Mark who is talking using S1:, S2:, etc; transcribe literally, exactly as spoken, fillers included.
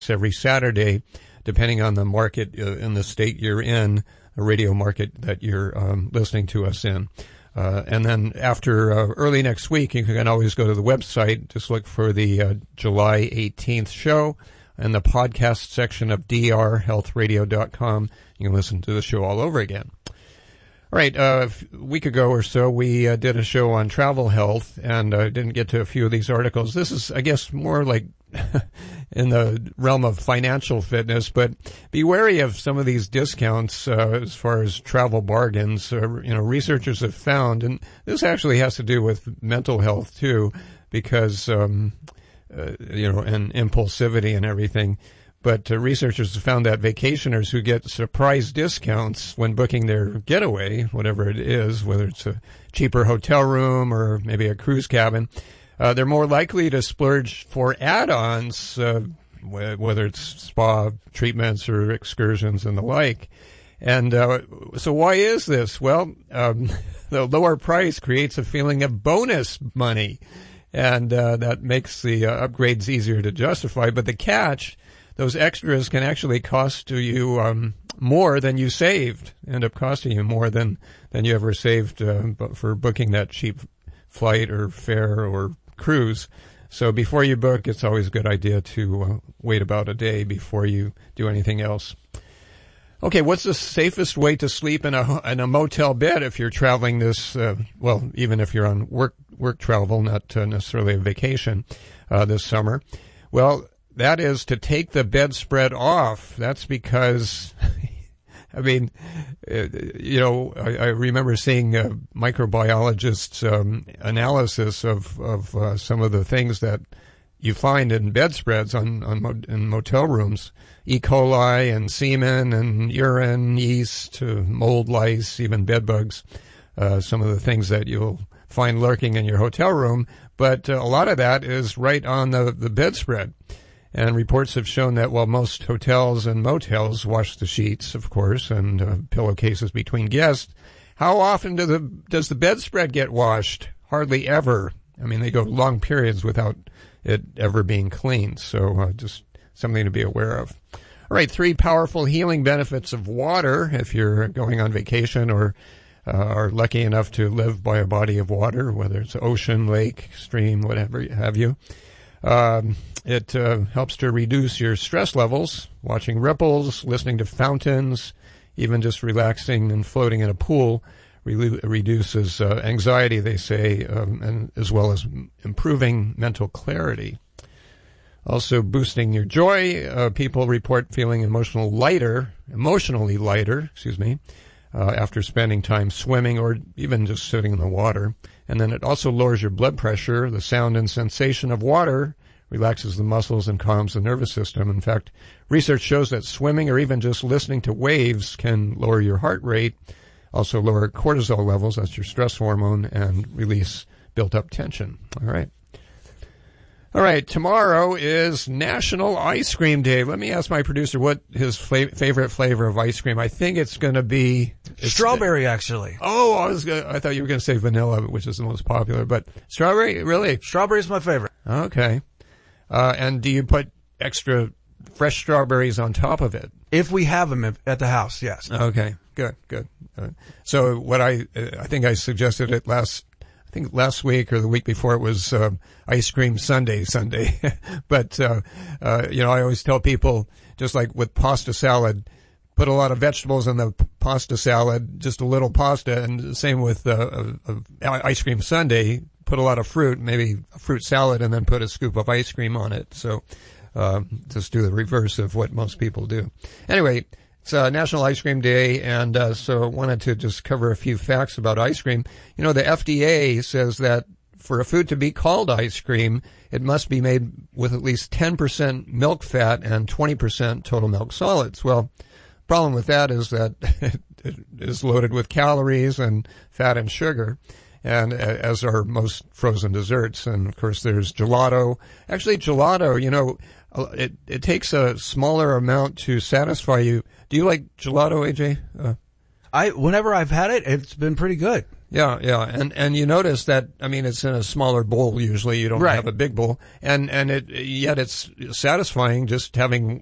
S1: every Saturday, depending on the market uh, in the state you're in, the radio market that you're um, listening to us in. Uh, and then after uh, early next week, you can always go to the website. Just look for the uh, July eighteenth show in the podcast section of d r health radio dot com. You can listen to the show all over again. All right, uh, a week ago or so, we uh, did a show on travel health, and I uh, didn't get to a few of these articles. This is, I guess, more like in the realm of financial fitness, but be wary of some of these discounts uh, as far as travel bargains. Uh, you know, researchers have found, and this actually has to do with mental health too, because um, uh, you know, and impulsivity and everything. But uh, researchers have found that vacationers who get surprise discounts when booking their getaway, whatever it is, whether it's a cheaper hotel room or maybe a cruise cabin, uh, they're more likely to splurge for add-ons, uh, whether it's spa treatments or excursions and the like. And uh, so why is this? Well, um, the lower price creates a feeling of bonus money, and uh, that makes the uh, upgrades easier to justify. But the catch, those extras can actually cost you um, more than you saved, end up costing you more than, than you ever saved uh, for booking that cheap flight or fare or cruise. So before you book, it's always a good idea to uh, wait about a day before you do anything else. Okay, what's the safest way to sleep in a in a motel bed if you're traveling this, uh, well, even if you're on work work travel, not uh, necessarily a vacation uh, this summer? Well, that is to take the bedspread off. That's because, I mean, uh, you know, I, I remember seeing a microbiologist's um, analysis of, of uh, some of the things that you find in bedspreads on, on mo- in motel rooms. E. coli and semen and urine, yeast, uh, mold, lice, even bed bugs. Uh, some of the things that you'll find lurking in your hotel room. But uh, a lot of that is right on the, the bedspread. And reports have shown that while most hotels and motels wash the sheets, of course, and uh, pillowcases between guests, how often do the, does the bedspread get washed? Hardly ever. I mean, they go long periods without it ever being cleaned. So uh, just something to be aware of. All right, three powerful healing benefits of water if you're going on vacation or uh, are lucky enough to live by a body of water, whether it's ocean, lake, stream, whatever have you. Um, it uh, helps to reduce your stress levels, watching ripples, listening to fountains, even just relaxing and floating in a pool re- reduces uh, anxiety, they say, um, and as well as improving mental clarity. Also boosting your joy. Uh, people report feeling emotional lighter, emotionally lighter, excuse me, uh, after spending time swimming or even just sitting in the water. And then it also lowers your blood pressure. The sound and sensation of water relaxes the muscles and calms the nervous system. In fact, research shows that swimming or even just listening to waves can lower your heart rate, also lower cortisol levels, that's your stress hormone, and release built-up tension. All right. All right, tomorrow is National Ice Cream Day. Let me ask my producer what his fla- favorite flavor of ice cream. I think it's going to be
S2: strawberry, actually.
S1: Oh, I was gonna, I thought you were going to say vanilla, which is the most popular, but strawberry, really?
S2: Strawberry is my favorite.
S1: Okay. Uh, and do you put extra fresh strawberries on top of it?
S2: If we have them at the house, yes.
S1: Okay, good, good. Uh, so what I, I think I suggested it last I think last week or the week before it was uh, ice cream sundae Sunday. But, uh, uh, you know, I always tell people, just like with pasta salad, put a lot of vegetables in the p- pasta salad, just a little pasta, and the same with uh, a, a ice cream sundae, put a lot of fruit, maybe a fruit salad, and then put a scoop of ice cream on it. So uh, just do the reverse of what most people do. Anyway, it's uh, National Ice Cream Day, and uh, so I wanted to just cover a few facts about ice cream. You know, the F D A says that for a food to be called ice cream, it must be made with at least ten percent milk fat and twenty percent total milk solids. Well, the problem with that is that it is loaded with calories and fat and sugar, and as are most frozen desserts. And, of course, there's gelato. Actually, gelato, you know, It it takes a smaller amount to satisfy you. Do you like gelato, A J? Uh,
S2: I whenever I've had it, it's been pretty good.
S1: Yeah, yeah, and and you notice that, I mean, it's in a smaller bowl usually. You don't
S2: Right.
S1: have a big bowl, and and it yet it's satisfying just having